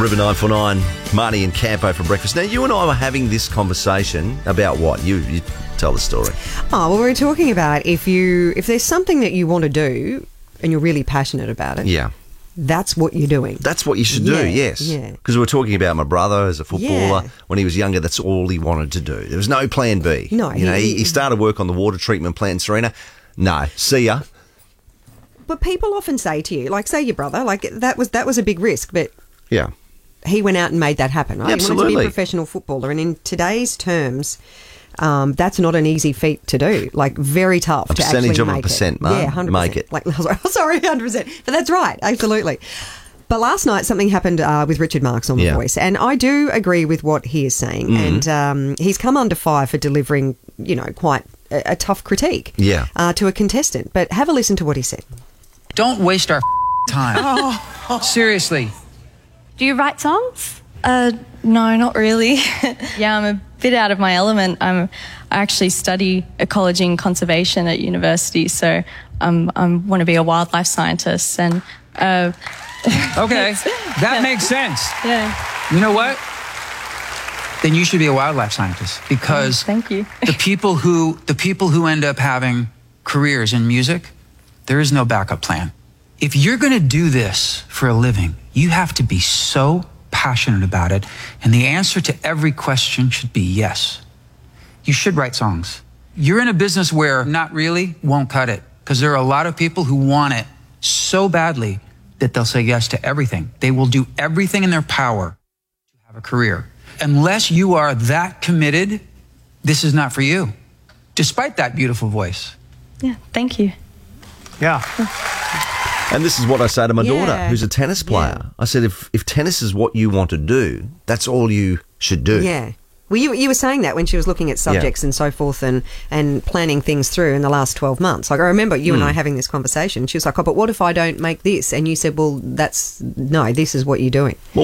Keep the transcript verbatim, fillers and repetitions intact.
River nine four nine, Marty and Campo for breakfast. Now, you and I were having this conversation about what? You, you tell the story. Oh, well, we were talking about if you if there's something that you want to do and you're really passionate about it. Yeah. That's what you're doing. That's what you should Yeah, do, yes. yeah. Because we were talking about my brother as a footballer. Yeah. When he was younger, that's all he wanted to do. There was no plan B. No, You know, he- he, he started work on the water treatment plant in Serena. No, see ya. But people often say to you, like, say your brother, like, that was that was a big risk, but Yeah. he went out and made that happen, right? He wanted to be Absolutely. a professional footballer. And in today's terms, um, that's not an easy feat to do. Like, very tough A to percentage actually of a make percent, it. Mark, Yeah, one hundred percent. make it. Like, sorry, one hundred percent. But that's right, absolutely. But last night something happened uh, with Richard Marks on The Yeah. Voice, and I do agree with what he is saying. Mm-hmm. And um, he's come under fire for delivering, you know, quite a, a tough critique Yeah. uh, to a contestant. But have a listen to what he said. Don't waste our time. Seriously. Do you write songs? Uh, no, not really. Yeah, I'm a bit out of my element. I'm, I actually study ecology and conservation at university, so um, I want to be a wildlife scientist. And uh, Okay, that makes sense. yeah, You know what? Then you should be a wildlife scientist because thank you. the people who the people who end up having careers in music, there is no backup plan. If you're going to do this for a living, you have to be so passionate about it, and the answer to every question should be yes. You should write songs. You're in a business where not really won't cut it because there are a lot of people who want it so badly that they'll say yes to everything. They will do everything in their power to have a career. Unless you are that committed, this is not for you, despite that beautiful voice. Yeah, thank you. Yeah. And this is what I say to my Yeah. daughter, who's a tennis player. Yeah. I said, if, if tennis is what you want to do, that's all you should do. Yeah. Well, you, you were saying that when she was looking at subjects and so forth and, and planning things through in the last twelve months. Like, I remember you and I having this conversation. She was like, oh, but what if I don't make this? And you said, well, that's, no, this is what you're doing.